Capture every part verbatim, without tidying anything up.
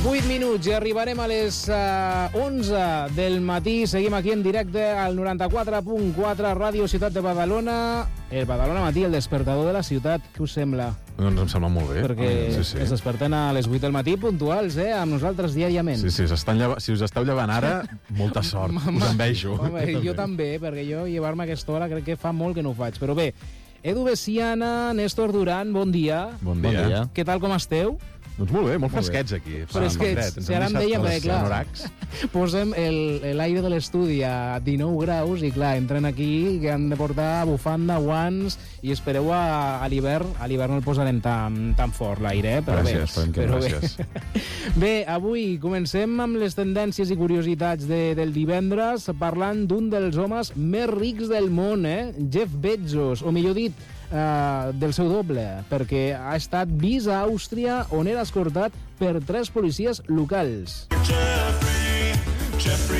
vuit minuts i arribarem a les uh, onze del matí. Seguim aquí en directe al noranta-quatre punt quatre Ràdio Ciutat de Badalona. El Badalona Matí, el despertador de la ciutat. Què us sembla? Doncs em sembla molt bé. Perquè sí, sí. es desperten a les vuit del matí puntuals, eh? Amb nosaltres diàriament. Sí, sí, lleva... si us esteu llevant ara, molta sort. Us envejo. Home, jo també, perquè jo llevar-me a aquesta hora crec que fa molt que no ho faig. Però bé, Edu Veciana, Néstor Duran, bon dia. Bon dia. Bon dia. Què tal, com esteu? Doncs molt bé, molt fresquets aquí. Fresquets, si ara em deia, perquè clar, posem l'aire de l'estudi a dinou graus i clar, entren aquí que han de portar bufanda, guants i espereu a, a l'hivern, a l'hivern no el posarem tan, tan fort l'aire, eh? Però gràcies, bé, però gràcies. Bé. Bé, avui comencem amb les tendències i curiositats de, del divendres parlant d'un dels homes més rics del món, eh? Jeff Bezos, o millor dit, Uh, del seu doble, perquè ha estat vist a Àustria, on era escortat per tres policies locals. Jeffrey, Jeffrey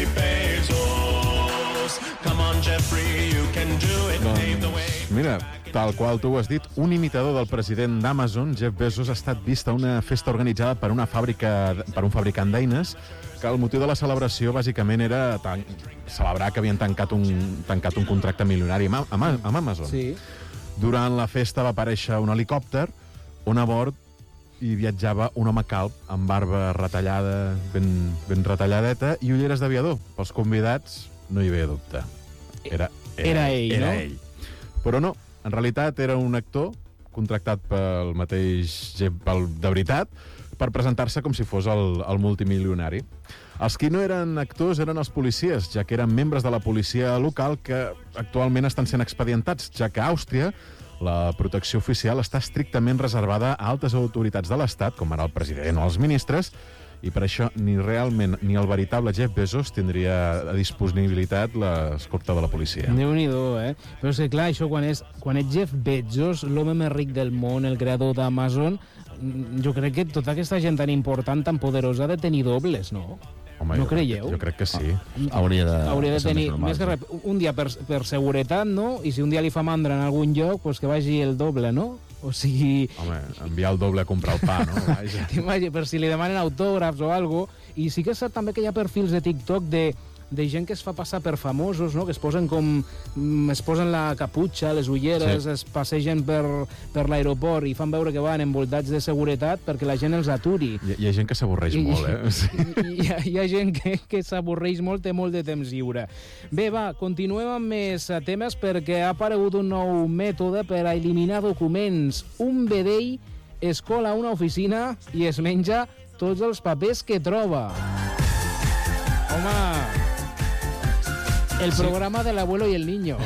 Bezos, come on Jeffrey, you can do it, pave the way. Mira, tal qual tu ho has dit, un imitador del president d'Amazon, Jeff Bezos, ha estat vist a una festa organitzada per una fàbrica, per un fabricant d'eines, que el motiu de la celebració bàsicament era tan, celebrar que havien tancat un, tancat un contracte milionari amb, amb, amb Amazon. Sí. Durant la festa va aparèixer un helicòpter on a bord hi viatjava un home calb amb barba retallada, ben, ben retalladeta i ulleres d'aviador. Pels convidats no hi havia dubte. Era, era, era ell, era no? ell. Però no, en realitat era un actor contractat pel mateix Jeff, pel, de veritat, per presentar-se com si fos el, el multimilionari. Els qui no eren actors eren els policies, ja que eren membres de la policia local que actualment estan sent expedientats, ja que a Àustria la protecció oficial està estrictament reservada a altes autoritats de l'Estat, com ara el president o els ministres, i per això ni realment ni el veritable Jeff Bezos tindria a disponibilitat l'escorta de la policia. Déu-n'hi-do, eh? Però és que, clar, això quan és, quan és Jeff Bezos, l'home més ric del món, el creador d'Amazon, jo crec que tota aquesta gent tan important, tan poderosa, ha de tenir dobles, no? Home, no jo creieu? Crec, jo crec que sí. Ah, hauria de, hauria de tenir, normal, més que res, un dia per, per seguretat, no? I si un dia li fa mandra en algun lloc, pues que vagi el doble, no? O sigui... Home, enviar el doble a comprar el pa, no? T'imagines, per si li demanen autògrafs o alguna cosa. I sí que és cert també que hi ha perfils de TikTok de de gent que es fa passar per famosos, no? Que es posen com... es posen la caputxa, les ulleres, sí. Es passegen per, per l'aeroport i fan veure que van envoltats de seguretat perquè la gent els aturi. Hi, hi ha gent que s'avorreix molt, eh? I, hi, ha, hi ha gent que, que s'avorreix molt, té molt de temps lliure. Bé, va, continuem amb més temes perquè ha aparegut un nou mètode per a eliminar documents. Un vedell es cola a una oficina i es menja tots els papers que troba. Home... El programa sí. De l'abuelo i el niño.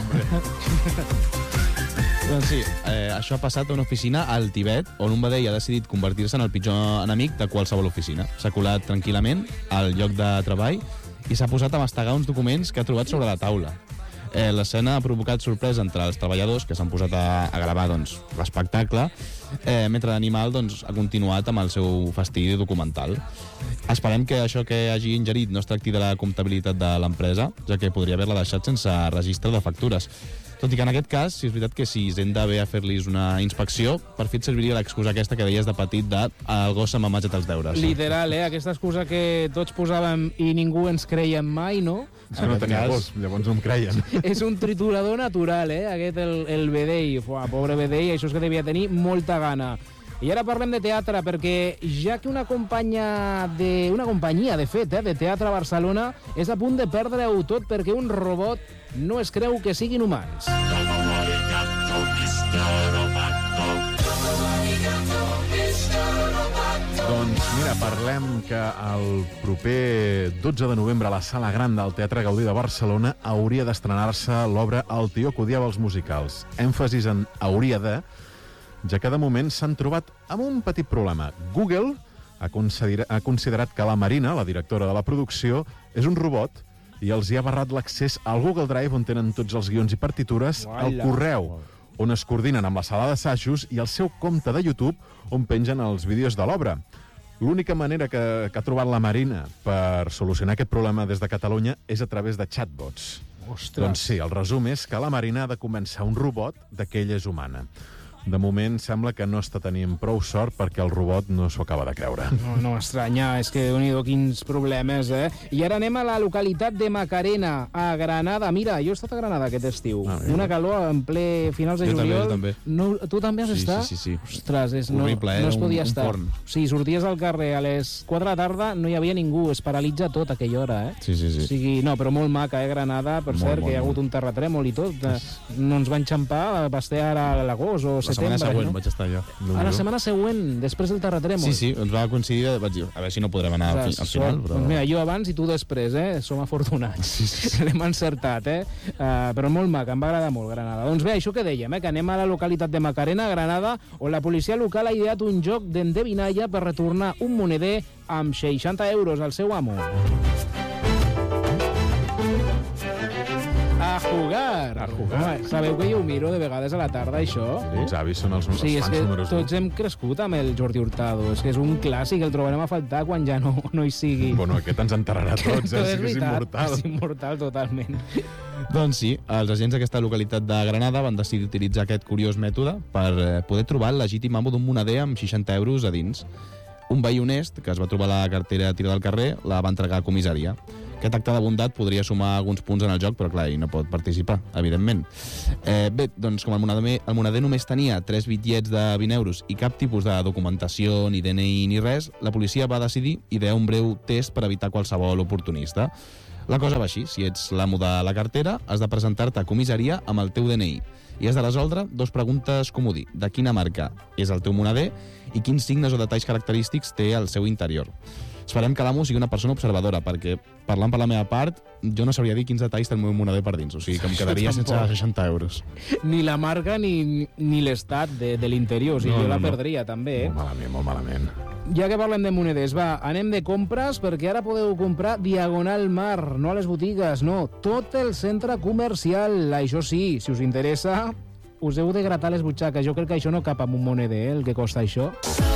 Doncs sí, eh, això ha passat a una oficina al Tibet, on un vedell ha decidit convertir-se en el pitjor enemic de qualsevol oficina. S'ha colat tranquil·lament al lloc de treball i s'ha posat a mastegar uns documents que ha trobat sobre la taula. Eh, L'escena ha provocat sorpresa entre els treballadors, que s'han posat a, a gravar doncs, l'espectacle, eh, mentre l'animal doncs, ha continuat amb el seu fastidi documental. Esperem que això que hagi ingerit no es tracti de la comptabilitat de l'empresa, ja que podria haver-la deixat sense registre de factures. Tot i que en aquest cas, sí és veritat que si hem d'haver a fer-los una inspecció, per fi et serviria l'excusa aquesta que deies de petit de el gos se m'ha menjat els deures. Literal, eh? Aquesta excusa que tots posàvem i ningú ens creiem mai, no? És que no tenia gos, llavors no em creien. És un triturador natural, eh? Aquest, el, el vedell. Fuà, pobre vedell, això és que devia tenir molta gana. I ara parlem de teatre, perquè ja que una companya de, una companyia, de fet, eh, de teatre a Barcelona és a punt de perdre-ho tot perquè un robot no es creu que siguin humans. Doncs mira, parlem que el proper dotze de novembre a la Sala Gran del Teatre Gaudí de Barcelona hauria d'estrenar-se l'obra El tio que odiava els musicals. Èmfasis en hauria de, ja que de moment s'han trobat amb un petit problema. Google ha, considera, ha considerat que la Marina, la directora de la producció, és un robot i els hi ha barrat l'accés al Google Drive on tenen tots els guions i partitures, al correu, on es coordinen amb la sala d'assajos i el seu compte de YouTube on pengen els vídeos de l'obra. L'única manera que, que ha trobat la Marina per solucionar aquest problema des de Catalunya és a través de chatbots. Ostres. Doncs sí, el resum és que la Marina ha de convèncer un robot de que ella és humana. de moment sembla que no està tenint prou sort perquè el robot no s'ho acaba de creure. No, no m'estranya, és que déu-n'hi-do quins problemes, eh? I ara anem a la localitat de Macarena, a Granada. Mira, jo he estat a Granada aquest estiu. Ah, Una calor en ple finals de Jo també, juliol. jo també. No, tu també has Sí, estat? sí, sí, sí. Ostres, és, no, Horrible, eh? no es Un- podia un estar. forn. Sí, sorties al carrer a les quatre de la tarda, no hi havia ningú, es paralitza tot a aquella hora, eh? Sí, sí, sí. O sigui, no, però molt maca, eh, Granada, per Molt, cert, molt, que hi ha hagut molt. un terratrèmol i tot. Eh, No ens va enxampar, va estar ara a l'agost o La setmana setembre, següent no? vaig estar allà. A la setmana següent, després del terratrèmol. Sí, sí, ens va coincidir, vaig dir, a veure si no podrem anar al, fi, al final, Sort. però... Doncs mira, jo abans i tu després, eh? Som afortunats. Sí, sí, sí. L'hem encertat, eh? Uh, però molt maca, em va agradar molt, Granada. Doncs bé, això que dèiem, eh? Que anem a la localitat de Macarena, Granada, on la policia local ha ideat un joc d'endevinalla per retornar un moneder amb seixanta euros al seu amo. A jugar! A jugar. Home, sabeu que jo ho miro de vegades a la tarda, això? Els avis són els, els Sí, és fans que números tots hem crescut amb el Jordi Hurtado. És que és un clàssic, el trobarem a faltar quan ja no, no hi sigui. Bueno, aquest ens enterrarà tots, eh? Sí que és immortal. És immortal, totalment. Doncs sí, els agents d'aquesta localitat de Granada van decidir utilitzar aquest curiós mètode per eh, poder trobar el legítim amo d'un moneder amb seixanta euros a dins. Un veí honest, que es va trobar la cartera tirada al carrer, la va entregar a comissaria. Aquest acte de bondat podria sumar alguns punts en el joc, però clar, ell no pot participar, evidentment. Eh, bé, doncs com el moneder, el moneder només tenia tres bitllets de vint euros i cap tipus de documentació, ni D N I, ni res, la policia va decidir idear un breu test per evitar qualsevol oportunista. La cosa va així, si ets l'amo de la cartera, has de presentar-te a comissaria amb el teu D N I i has de resoldre dos preguntes comodí. De quina marca és el teu moneder i quins signes o detalls característics té al seu interior. Esperem que l'amo sigui una persona observadora, perquè, parlant per la meva part, jo no sabria dir quins detalls té el meu moneder per dins, o sigui que em quedaria sense seixanta euros. Ni la marca ni, ni l'estat de, de l'interior, o sigui, No, jo no, la no. perdria, també, eh? Molt malament, molt malament. Ja que parlem de moneders, va, anem de compres, perquè ara podeu comprar Diagonal Mar, no a les botigues, no, tot el centre comercial. Això sí, si us interessa, us heu de gratar les butxaques. Jo crec que això no cap amb un moneder, eh, el que costa això.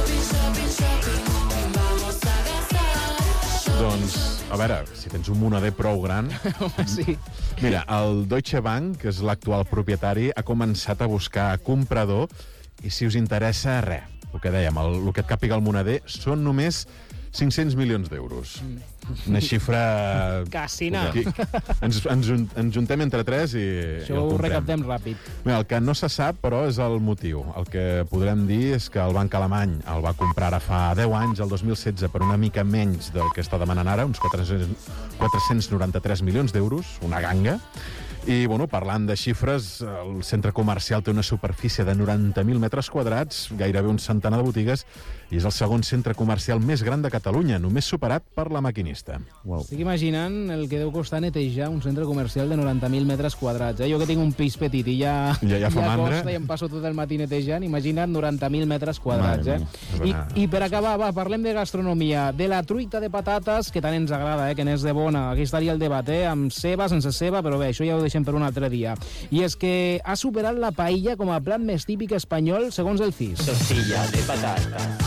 Doncs, a veure, si tens un moneder prou gran... Home, sí. Mira, el Deutsche Bank, que és l'actual propietari, ha començat a buscar comprador i si us interessa, res, el que dèiem, el, el que et càpiga el moneder són només cinc-cents milions d'euros. Una xifra... Casina. Aquí, ens, ens, jun- ens juntem entre tres i, i Això el ho comprem. recaptem ràpid. Bé, el que no se sap, però, és el motiu. El que podrem dir és que el banc alemany el va comprar ara fa deu anys, el dos mil setze, per una mica menys del que està demanant ara, uns quatre-cents noranta-tres milions d'euros, una ganga. I, bueno, parlant de xifres, el centre comercial té una superfície de noranta mil metres quadrats, gairebé un centenar de botigues, i és el segon centre comercial més gran de Catalunya, només superat per la Maquinista. Wow. Estic imaginant el que deu costar netejar un centre comercial de noranta mil metres quadrats. Eh? Jo que tinc un pis petit i ja, Ja- ja fa mandra. costa i em passo tot el matí netejant, imagina't noranta mil metres quadrats. Mare Eh? mia, I, és una- I per acabar, va, parlem de gastronomia, de la truita de patates, que tant ens agrada, eh? que n'és de bona. Aquí estaria el debat, eh? amb ceba, sense ceba, però bé, això ja ho deixem per un altre dia. I és que ha superat la paella com a plat més típic espanyol, segons el C I S. Tortilla de patata.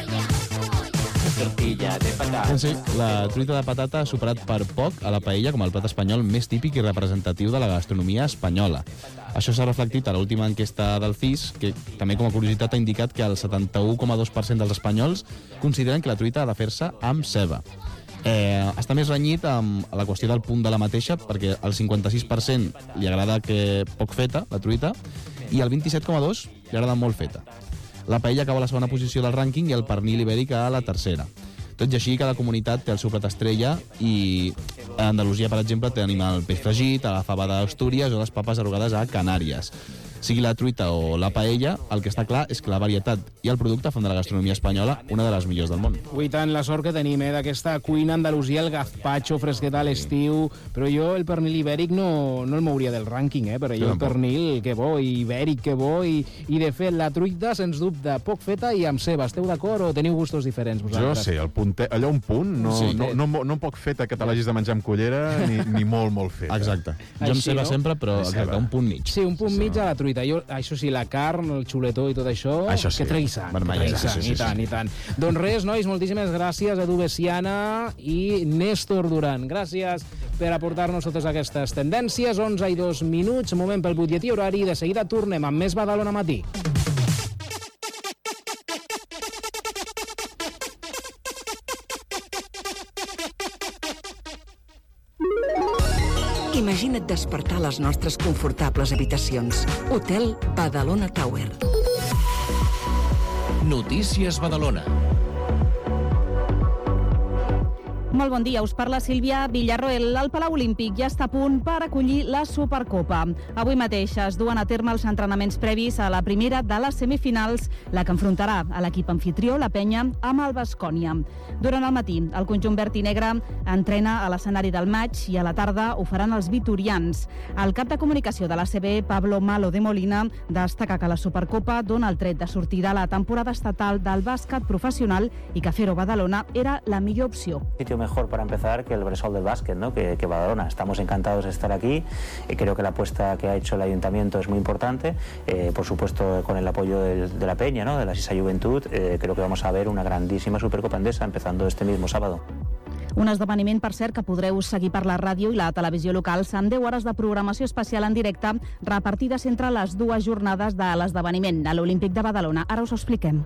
Tortilla de patata. Doncs sí, la truita de patata ha superat per poc a la paella com el plat espanyol més típic i representatiu de la gastronomia espanyola. Això s'ha reflectit a l'última enquesta del C I S, que també com a curiositat ha indicat que el setanta-u coma dos per cent dels espanyols consideren que la truita ha de fer-se amb ceba. Eh, està més renyit amb la qüestió del punt de la mateixa, perquè el cinquanta-sis per cent li agrada que poc feta, la truita, i el vint-i-set coma dos li agrada molt feta. La paella acaba a la segona posició del rànquing i el pernil ibèric a la tercera. Tot i així, cada comunitat té el seu plat estrella i a Andalusia, per exemple, tenim el peix fregit, a la fava d'Astúries o les papes arrugades a Canàries. Sigui la truita o la paella, el que està clar és que la varietat i el producte fan de la gastronomia espanyola una de les millors del món. Ui, tant la sort que tenim, eh, d'aquesta cuina andalusia, el gazpacho fresquet a l'estiu, però jo el pernil ibèric no, no el mouria del rànquing, eh, però jo el pernil, que bo, i ibèric, que bo, i, i de fet, la truita, sens dubte, poc feta i amb ceba. Esteu d'acord o teniu gustos diferents Jo vosaltres? sé, el punter, allò un punt, no, Sí. no, no, no, no poc feta que te l'hagis de menjar amb cullera, ni, ni molt, molt feta. Exacte. Jo em Així, ceba no? sempre, però Amb exacte, ceba. un punt mig. Sí, un punt mig a la truita. Jo, això sí, la carn, el xuletó i tot això, Això sí. que tregui sang. Vermella, que tregui sí, sang, sí, sí, i tant, sí. i tant. Doncs res, nois, moltíssimes gràcies a Edu Bessiana i Néstor Duran. Gràcies per aportar-nos totes aquestes tendències. onze i dos minuts, moment pel butlletí horari. De seguida tornem amb més Badalona Matí. Imagina't despertar les nostres confortables habitacions. Hotel Badalona Tower. Notícies Badalona. Molt bon dia, us parla Sílvia Villarroel. El Palau Olímpic ja està a punt per acollir la Supercopa. Avui mateix es duen a terme els entrenaments previs a la primera de les semifinals, la que enfrontarà a l'equip anfitrió, la Penya, amb el Baskonia. Durant el matí, el conjunt verd i negre entrena a l'escenari del maig i a la tarda ho faran els vitorians. El cap de comunicació de l'A C B, Pablo Malo de Molina, destaca que la Supercopa dona el tret de sortida a la temporada estatal del bàsquet professional i que fer-ho a Badalona era la millor opció. Sitio mejor para empezar que el Bressol del básquet, ¿no? que, que Badalona. Estamos encantados de estar aquí. Eh, creo que la apuesta que ha hecho el Ayuntamiento es muy importante. Eh, por supuesto, con el apoyo del, de la Peña, ¿no? de la Sisa Juventud, eh, creo que vamos a ver una grandísima Supercopa Endesa empezando este mismo sábado. Un esdeveniment, per cert, que podreu seguir per la ràdio i la televisió locals amb deu hores de programació especial en directe repartides entre les dues jornades de l'esdeveniment a l'Olímpic de Badalona. Ara us ho expliquem.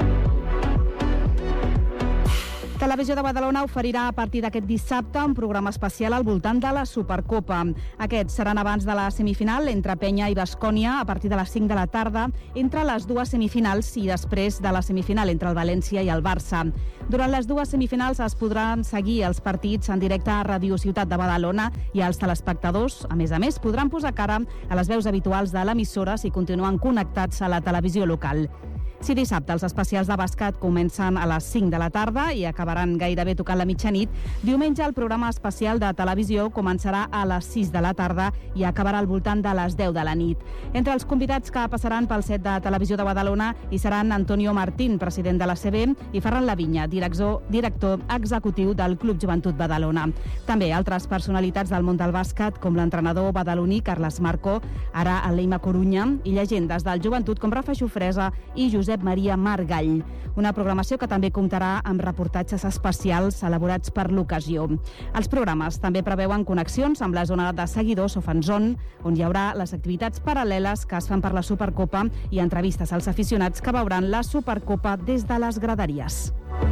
Televisió de Badalona oferirà a partir d'aquest dissabte un programa especial al voltant de la Supercopa. Aquests seran abans de la semifinal entre Penya i Baskonia a partir de les cinc de la tarda, entre les dues semifinals i després de la semifinal entre el València i el Barça. Durant les dues semifinals es podran seguir els partits en directe a Ràdio Ciutat de Badalona i els telespectadors, a més a més, podran posar cara a les veus habituals de l'emissora si continuen connectats a la televisió local. Si dissabte els especials de bàsquet comencen a les cinc de la tarda i acabaran gairebé tocant la mitjanit, diumenge el programa especial de televisió començarà a les sis de la tarda i acabarà al voltant de les deu de la nit. Entre els convidats que passaran pel set de Televisió de Badalona hi seran Antonio Martín, president de l'A C B, i Ferran Lavinya, director, director executiu del Club Joventut Badalona. També altres personalitats del món del bàsquet, com l'entrenador badaloní Carles Marco, ara a l'Eima Corunya, i llegendes del Joventut com Rafa Xofresa i Josep Maria Margall. Una programació que també comptarà amb reportatges especials elaborats per l'ocasió. Els programes també preveuen connexions amb la zona de seguidors o fanzone, on hi haurà les activitats paral·leles que es fan per la Supercopa i entrevistes als aficionats que veuran la Supercopa des de les graderies.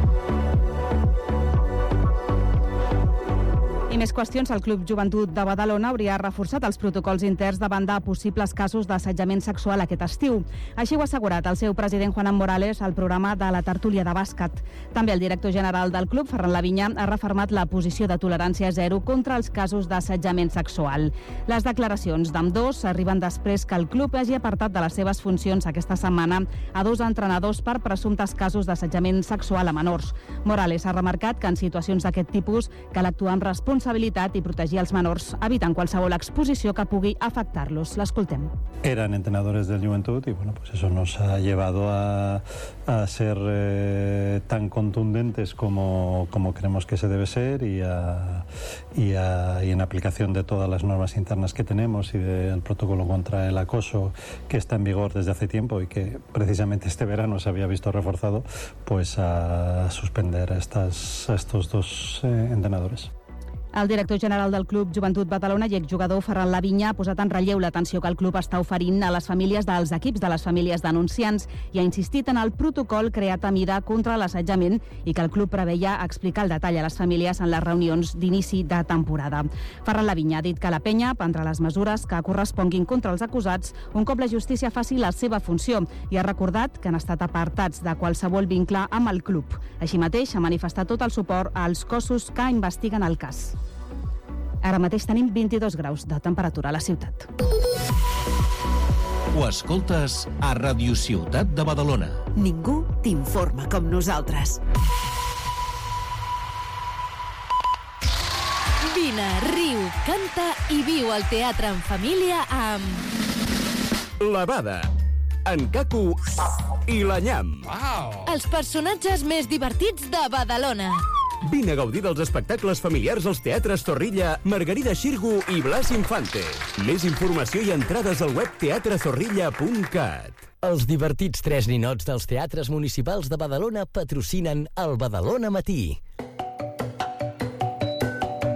I més qüestions. El Club Joventut de Badalona hauria reforçat els protocols interns davant de possibles casos d'assetjament sexual aquest estiu. Així ho ha assegurat el seu president Juan Morales al programa de la tertúlia de bàsquet. També el director general del club, Ferran Lavinya, ha refermat la posició de tolerància zero contra els casos d'assetjament sexual. Les declaracions d'ambdós arriben després que el club hagi apartat de les seves funcions aquesta setmana a dos entrenadors per presumptes casos d'assetjament sexual a menors. Morales ha remarcat que en situacions d'aquest tipus cal actuar amb responsabilitat responsabilitat i protegir els menors, evitant qualsevol exposició que pugui afectar-los. L'escoltem. Eran entrenadores del Juventud y bueno, pues eso nos ha llevado a, a ser eh, tan contundentes como, como creemos que se debe ser y, a, y, a, y en aplicación de todas las normas internas que tenemos y del protocolo contra el acoso que está en vigor desde hace tiempo y que precisamente este verano se había visto reforzado, pues a suspender a, estas, a estos dos eh, entrenadores. El director general del Club Joventut Badalona i exjugador Ferran Lavinya ha posat en relleu l'atenció que el club està oferint a les famílies dels equips de les famílies denunciants i ha insistit en el protocol creat a mida contra l'assetjament i que el club preveia explicar el detall a les famílies en les reunions d'inici de temporada. Ferran Lavinya ha dit que la Penya prendrà les mesures que corresponguin contra els acusats un cop la justícia faci la seva funció i ha recordat que han estat apartats de qualsevol vincle amb el club. Així mateix ha manifestat tot el suport als cossos que investiguen el cas. Ara mateix tenim vint-i-dos graus de temperatura a la ciutat. Ho escoltes a Ràdio Ciutat de Badalona. Ningú t'informa com nosaltres. Vine, riu, canta i viu al teatre en família amb... La Bada, en Caco i la Nyam. Wow. Els personatges més divertits de Badalona. Vine a gaudir dels espectacles familiars als teatres Zorrilla, Margarida Xirgu i Blas Infante. Més informació i entrades al web teatre zorrilla punt cat. Els divertits tres ninots dels teatres municipals de Badalona patrocinen el Badalona Matí.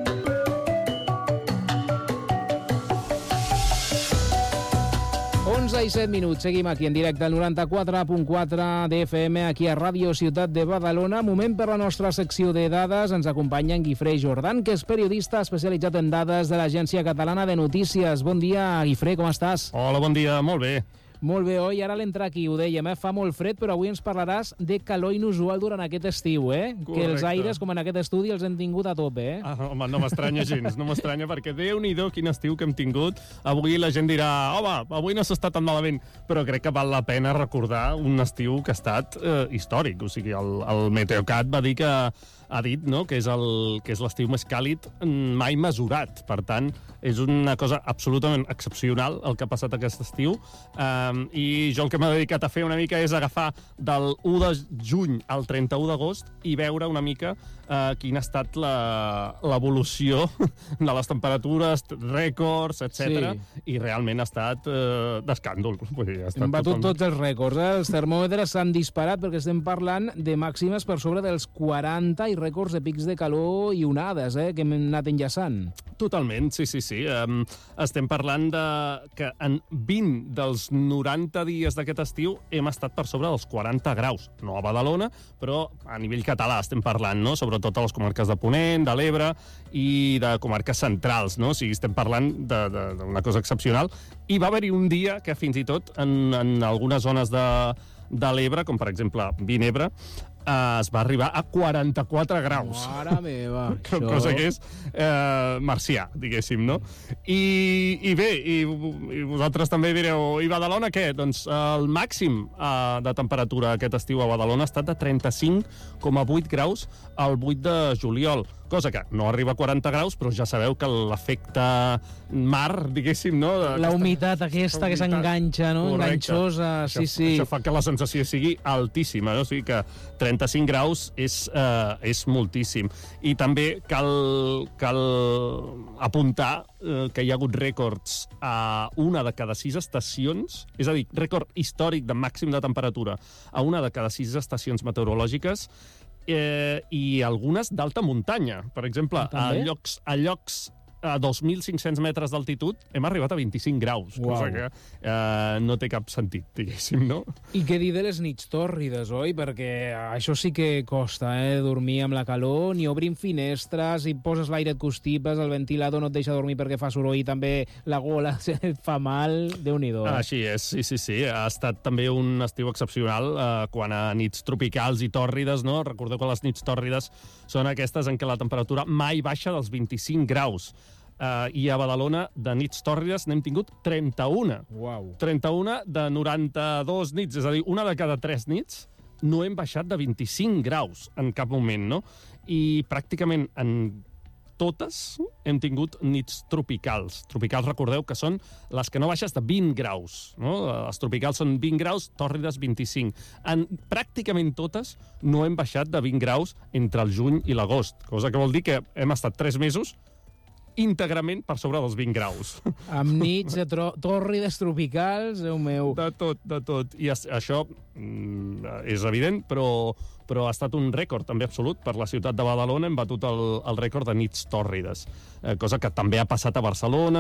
onze onze i set minuts. Seguim aquí en directe al noranta-quatre punt quatre d'F M, aquí a Ràdio Ciutat de Badalona. Moment per la nostra secció de dades. Ens acompanya en Guifré Jordan, que és periodista especialitzat en dades de l'Agència Catalana de Notícies. Bon dia, Guifré, com estàs? Hola, bon dia, molt bé. Molt bé, oi? Ara a l'entrar aquí ho dèiem, eh? Fa molt fred, però avui ens parlaràs de calor inusual durant aquest estiu, eh? Correcte. Que els aires, com en aquest estudi, els hem tingut a tope, eh? Ah, home, no m'estranya gens, no m'estranya, perquè Déu-n'hi-do quin estiu que hem tingut. Avui la gent dirà, home, avui no s'està tan malament, però crec que val la pena recordar un estiu que ha estat eh, històric. O sigui, el, el Meteocat va dir que ha dit, no?, que és el que és l'estiu més càlid mai mesurat. Per tant, és una cosa absolutament excepcional el que ha passat aquest estiu. Um, I jo el que m'he dedicat a fer una mica és agafar del u de juny al trenta-u d'agost i veure una mica uh, quina ha estat l'evolució de les temperatures, rècords, etcètera. Sí. I realment ha estat uh, d'escàndol. Hem batut tots els rècords, eh? Els termòmetres s'han disparat perquè estem parlant de màximes per sobre dels quaranta i rècords de pics de calor i onades, eh, que hem anat enllaçant. Totalment, sí, sí, sí. Um, estem parlant de que en vint dels noranta dies d'aquest estiu hem estat per sobre dels quaranta graus. No a Badalona, però a nivell català estem parlant, no?, sobretot a les comarques de Ponent, de l'Ebre i de comarques centrals, no? O sigui, estem parlant d'una cosa excepcional. I va haver-hi un dia que fins i tot en, en algunes zones de, de l'Ebre, com per exemple Vinebre, Uh, es va arribar a quaranta-quatre graus. Mare meva, això... Cosa que és eh, marcià, diguéssim, no? I, i bé, i, i vosaltres també direu, i Badalona què? Doncs el màxim uh, de temperatura aquest estiu a Badalona ha estat de trenta-cinc coma vuit graus el vuit de juliol, cosa que no arriba a quaranta graus, però ja sabeu que l'efecte mar, diguéssim, no? La humitat aquesta que s'enganxa, no? Correcte. Enganxosa, sí, això, sí. Això fa que la sensació sigui altíssima, no? O sigui que trenta-cinc graus és, eh, és moltíssim. I també cal, cal apuntar eh, que hi ha hagut rècords a una de cada sis estacions, és a dir, rècord històric de màxim de temperatura a una de cada sis estacions meteorològiques, eh, i algunes d'alta muntanya. Per exemple, a llocs, a llocs a dos mil cinc-cents metres d'altitud hem arribat a vint-i-cinc graus, Uau. cosa que eh, no té cap sentit, diguéssim, no? I què dir de les nits tòrrides, oi? Perquè això sí que costa, eh? Dormir amb la calor, ni obrim finestres, i poses l'aire et constipes, el ventilador no et deixa dormir perquè fa soroll, i també la gola et fa mal, Déu-n'hi-do. Eh? Així és, sí, sí, sí. Ha estat també un estiu excepcional eh, quan a nits tropicals i tòrrides, no? Recordeu que les nits tòrrides són aquestes en què la temperatura mai baixa dels vint-i-cinc graus. Uh, I a Badalona, de nits tòrrides, n'hem tingut trenta-una. Uau. trenta-una de noranta-dos nits, és a dir, una de cada tres nits no hem baixat de vint-i-cinc graus en cap moment, no? I pràcticament en totes hem tingut nits tropicals. Tropicals, recordeu, que són les que no baixes de vint graus, no? Les tropicals són vint graus, tòrrides vint-i-cinc. En pràcticament totes no hem baixat de vint graus entre el juny i l'agost, cosa que vol dir que hem estat tres mesos íntegrament per sobre dels vint graus. Amb nits de tòrrides tropicals, Déu meu. De tot, de tot. I això mm, és evident, però, però ha estat un rècord també absolut per la ciutat de Badalona. Hem batut el, el rècord de nits tòrrides, eh, cosa que també ha passat a Barcelona,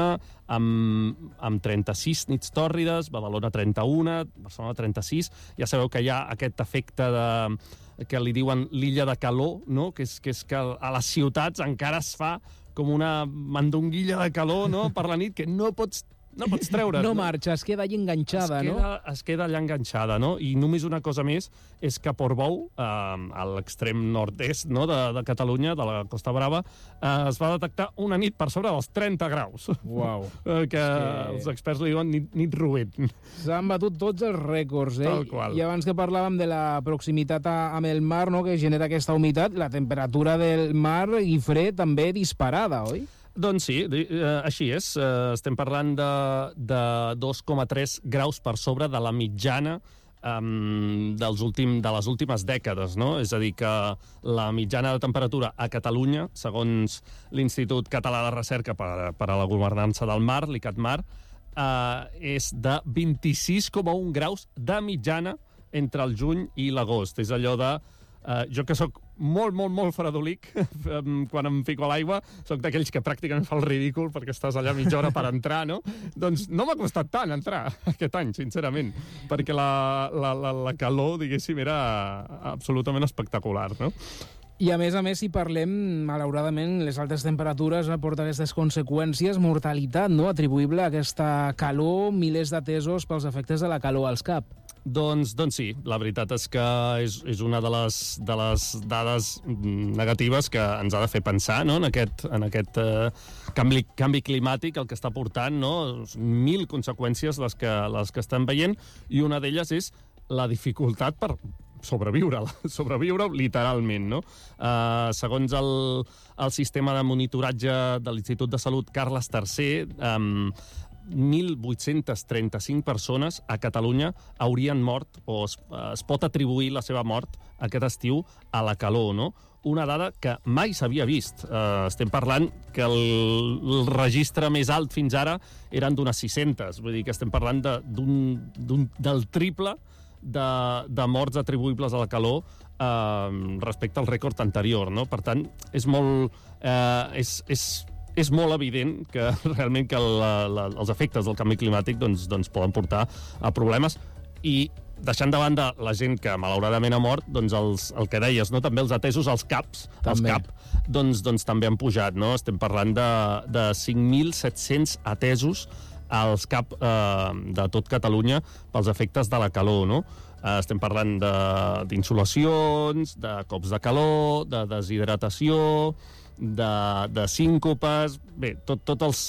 amb, amb trenta-sis nits tòrrides, Badalona trenta-una, Barcelona trenta-sis. Ja sabeu que hi ha aquest efecte de que li diuen l'illa de calor, no? Que és, que és que a les ciutats encara es fa com una mandonguilla de calor, no?, per la nit, que no pots, no pots treure. No marxa, es queda allà enganxada, es no? queda, es queda allà enganxada, no? I només una cosa més és que a Portbou, eh, a l'extrem nord-est, no?, de, de Catalunya, de la Costa Brava, eh, es va detectar una nit per sobre dels trenta graus. Uau. Eh, que, que els experts li diuen nit, nit rovent. S'han batut tots els rècords, eh? Tal qual. I abans que parlàvem de la proximitat a, amb el mar, no?, que genera aquesta humitat, la temperatura del mar, Guifré, també disparada, oi? Doncs sí, eh, així és. Eh, estem parlant de, de dos coma tres graus per sobre de la mitjana um, dels últim, de les últimes dècades, no? És a dir, que la mitjana de temperatura a Catalunya, segons l'Institut Català de Recerca per, per a la Governança del Mar, l'ICATMAR, eh, és de vint-i-sis coma un graus de mitjana entre el juny i l'agost. És allò de Uh, jo que sóc molt, molt, molt fredolic quan em fico a l'aigua, sóc d'aquells que pràcticament fa el ridícul perquè estàs allà mitja hora per entrar, no? Doncs no m'ha costat tant entrar aquest any, sincerament, perquè la, la, la, la calor, diguéssim, era absolutament espectacular, no? I a més a més, si parlem, malauradament, les altes temperatures aporten aquestes conseqüències, mortalitat, no?, atribuïble a aquesta calor, milers d'atesos pels efectes de la calor als cap. Doncs, doncs sí, la veritat és que és, és una de les, de les dades negatives que ens ha de fer pensar, no?, en aquest, en aquest eh, canvi, canvi climàtic, el que està portant, no?, mil conseqüències les que, les que estem veient, i una d'elles és la dificultat per sobreviure, sobreviure literalment, no? Uh, segons el, el sistema de monitoratge de l'Institut de Salut Carles tercer, um, mil vuit-cents trenta-cinc persones a Catalunya haurien mort, o es, es pot atribuir la seva mort aquest estiu a la calor, no? Una dada que mai s'havia vist. Uh, estem parlant que el, el registre més alt fins ara eren d'unes sis-centes, vull dir que estem parlant de, d'un, d'un, del triple de, de morts atribuïbles a la calor eh, respecte al rècord anterior, no? Per tant, és molt... Eh, és, és, és molt evident que realment que la, la, els efectes del canvi climàtic doncs, doncs poden portar a problemes, i deixant de banda la gent que malauradament ha mort, doncs els, el que deies, no? També els atesos als caps, els cap, doncs, doncs també han pujat, no? Estem parlant de, de cinc mil set-cents atesos als cap eh, de tot Catalunya pels efectes de la calor, no? Eh, estem parlant d'insolacions, de, de cops de calor, de deshidratació, de, de síncopes, bé, tot, tot els